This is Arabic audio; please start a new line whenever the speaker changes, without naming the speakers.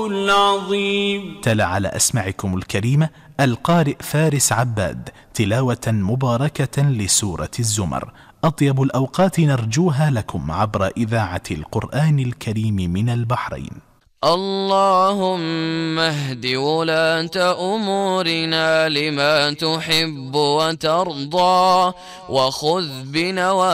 العظيم.
تلا على أسماعكم الكريمة القارئ فارس عباد تلاوة مباركة لسورة الزمر. أطيب الأوقات نرجوها لكم عبر إذاعة القرآن الكريم من البحرين.
اللهم اهد ولاة أمورنا لما تحب وترضى، وخذ بنواصينا